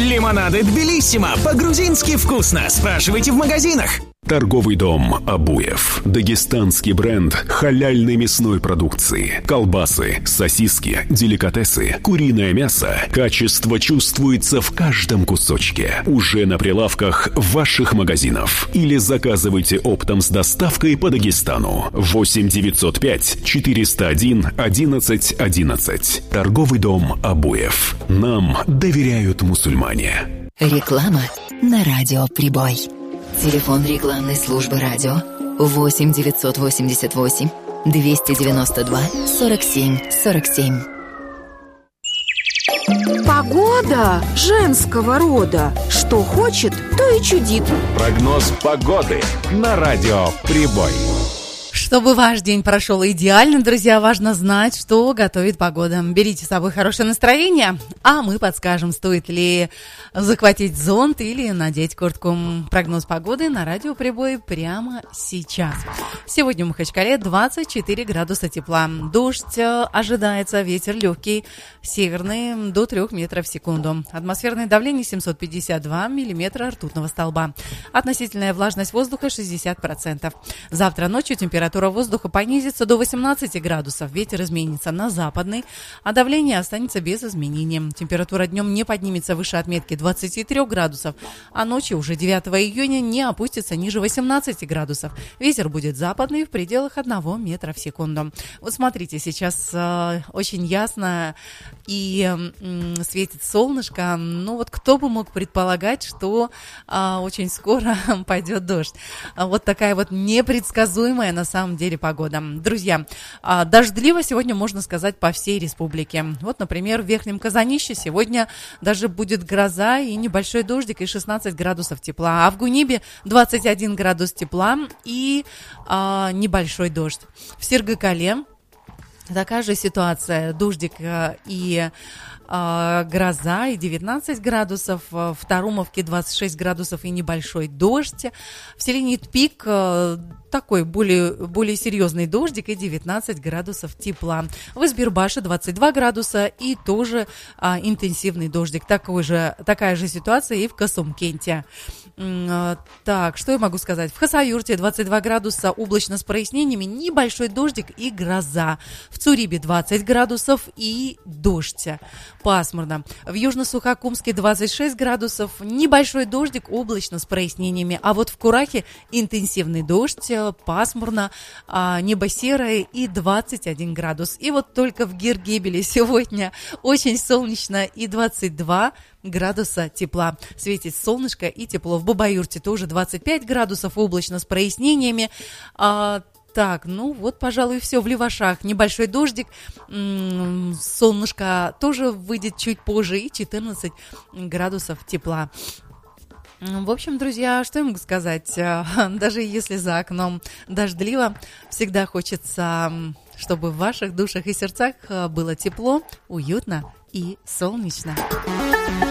Лимонады Тбилиссимо. По-грузински вкусно. Спрашивайте в магазинах. Торговый дом Абуев. Дагестанский бренд халяльной мясной продукции. Колбасы, сосиски, деликатесы, куриное мясо. Качество чувствуется в каждом кусочке. Уже на прилавках ваших магазинов. Или заказывайте оптом с доставкой по Дагестану. 8 905 401 11 11. Торговый дом Абуев. Нам доверяют мусульмане. Реклама на радио «Прибой». Телефон рекламной службы радио 8 988 292 47 47. Погода женского рода. Что хочет, то и чудит. Прогноз погоды на радио «Прибой». Чтобы ваш день прошел идеально, друзья, важно знать, что готовит погода. Берите с собой хорошее настроение, а мы подскажем, стоит ли захватить зонт или надеть куртку. Прогноз погоды на радио «Прибой» прямо сейчас. Сегодня в Махачкале 24 градуса тепла. Дождь ожидается, ветер легкий, северный до 3 метров в секунду. Атмосферное давление 752 миллиметра ртутного столба. Относительная влажность воздуха 60%. Завтра ночью температура воздуха понизится до 18 градусов, ветер изменится на западный, а давление останется без изменений. Температура днем не поднимется выше отметки 23 градусов, а ночью уже 9 июня не опустится ниже 18 градусов. Ветер будет западный в пределах 1 метра в секунду. Вот смотрите, сейчас очень ясно и светит солнышко. Ну вот кто бы мог предполагать, что очень скоро пойдет дождь. Вот такая вот непредсказуемая на самом деле погода. Друзья, дождливо сегодня, можно сказать, по всей республике. Вот, например, в Верхнем Казанище сегодня даже будет гроза и небольшой дождик, и 16 градусов тепла. А в Гунибе 21 градус тепла и небольшой дождь. В Сергакале такая же ситуация, дождик и гроза и 19 градусов, в Тарумовке 26 градусов и небольшой дождь, в селе Тпик такой более серьезный дождик и 19 градусов тепла, в Избербаше 22 градуса и тоже интенсивный дождик, такая же ситуация и в Касумкенте. Так, что я могу сказать? В Хасавюрте 22 градуса, облачно с прояснениями, небольшой дождик и гроза, в Цурибе 20 градусов и дождь. Пасмурно. В Южно-Сухокумске 26 градусов, небольшой дождик, облачно с прояснениями. А вот в Курахе интенсивный дождь, пасмурно, небо серое и 21 градус. И вот только в Гергебеле сегодня очень солнечно и 22 градуса тепла. Светит солнышко и тепло. В Бабаюрте тоже 25 градусов, облачно с прояснениями. Так, ну вот, пожалуй, все. В Левашах небольшой дождик, солнышко тоже выйдет чуть позже и 14 градусов тепла. В общем, друзья, что я могу сказать? Даже если за окном дождливо, всегда хочется, чтобы в ваших душах и сердцах было тепло, уютно и солнечно.